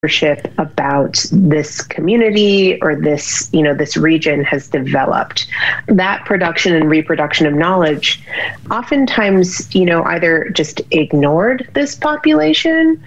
about this community or this, this region has developed. That production and reproduction of knowledge oftentimes, either just ignored this population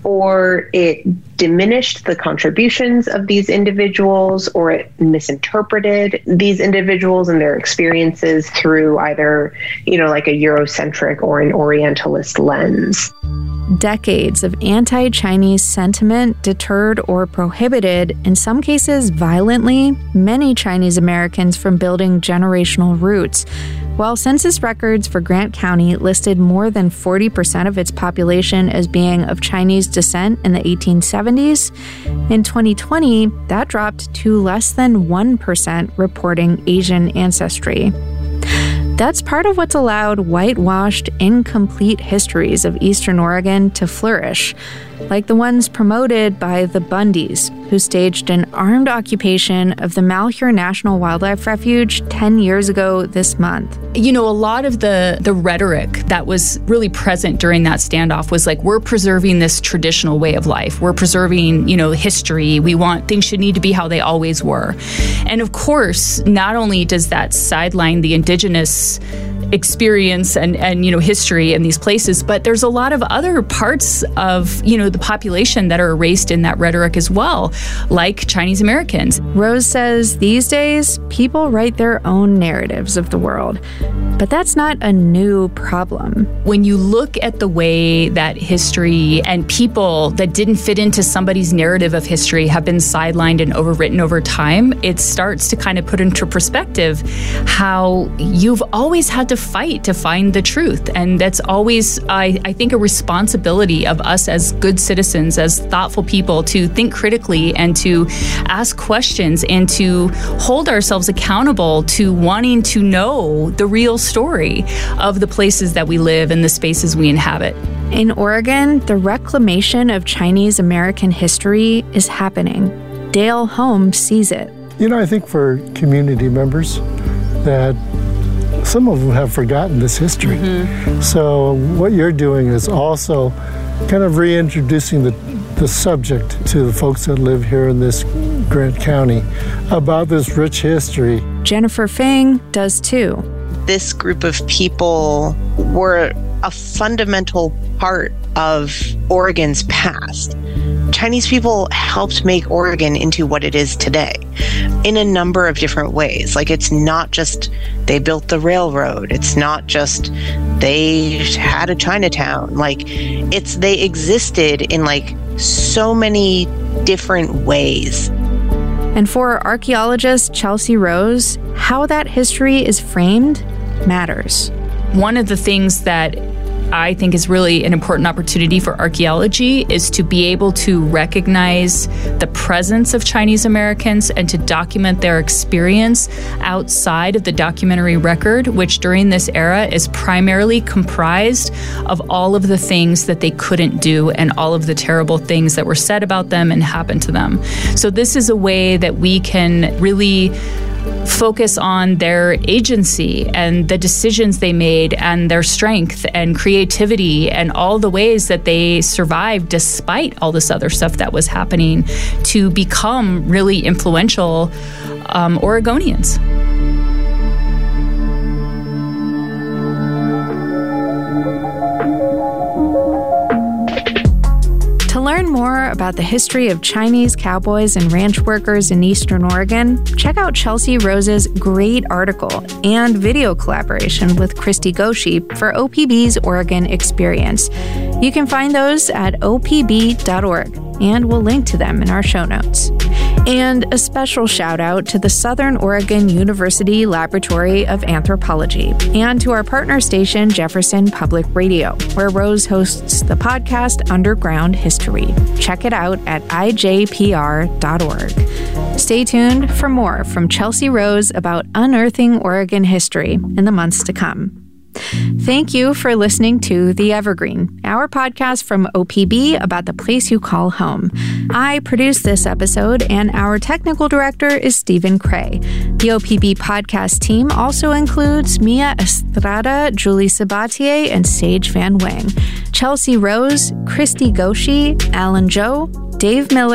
or it diminished the contributions of these individuals, or it misinterpreted these individuals and their experiences through either, like a Eurocentric or an Orientalist lens. Decades of anti-Chinese sentiment deterred or prohibited, in some cases violently, many Chinese Americans from building generational roots. While census records for Grant County listed more than 40% of its population as being of Chinese descent in the 1870s, in 2020, that dropped to less than 1% reporting Asian ancestry. That's part of what's allowed whitewashed, incomplete histories of Eastern Oregon to flourish, like the ones promoted by the Bundys, who staged an armed occupation of the Malheur National Wildlife Refuge 10 years ago this month. A lot of the rhetoric that was really present during that standoff was like, we're preserving this traditional way of life. We're preserving, history. We want things should need to be how they always were. And of course, not only does that sideline the indigenous experience and history in these places, but there's a lot of other parts of, the population that are erased in that rhetoric as well, like Chinese Americans. Rose says these days, people write their own narratives of the world, but that's not a new problem. When you look at the way that history and people that didn't fit into somebody's narrative of history have been sidelined and overwritten over time, it starts to kind of put into perspective how you've always had to fight to find the truth. And that's always, I think, a responsibility of us as good citizens, as thoughtful people, to think critically and to ask questions and to hold ourselves accountable to wanting to know the real story of the places that we live and the spaces we inhabit. In Oregon, the reclamation of Chinese American history is happening. Dale Holmes sees it. I think for community members that some of them have forgotten this history. Mm-hmm. So what you're doing is also kind of reintroducing the subject to the folks that live here in this Grant County about this rich history. Jennifer Fang does too. This group of people were a fundamental part of Oregon's past. Chinese people helped make Oregon into what it is today in a number of different ways. Like, it's not just they built the railroad. It's not just they had a Chinatown. Like, it's they existed in so many different ways. And for archaeologist Chelsea Rose, how that history is framed matters. One of the things that I think is really an important opportunity for archaeology is to be able to recognize the presence of Chinese Americans and to document their experience outside of the documentary record, which during this era is primarily comprised of all of the things that they couldn't do and all of the terrible things that were said about them and happened to them. So this is a way that we can really focus on their agency and the decisions they made and their strength and creativity and all the ways that they survived despite all this other stuff that was happening to become really influential Oregonians. To learn more about the history of Chinese cowboys and ranch workers in Eastern Oregon, check out Chelsea Rose's great article and video collaboration with Christy Goshi for OPB's Oregon Experience. You can find those at opb.org, and we'll link to them in our show notes. And a special shout out to the Southern Oregon University Laboratory of Anthropology and to our partner station, Jefferson Public Radio, where Rose hosts the podcast Underground History. Check it out at ijpr.org. Stay tuned for more from Chelsea Rose about unearthing Oregon history in the months to come. Thank you for listening to The Evergreen, our podcast from OPB about the place you call home. I produce this episode, and our technical director is Stephen Cray. The OPB podcast team also includes Mia Estrada, Julie Sabatier, and Sage Van Wang. Chelsea Rose, Christy Goshi, Alan Joe, Dave Miller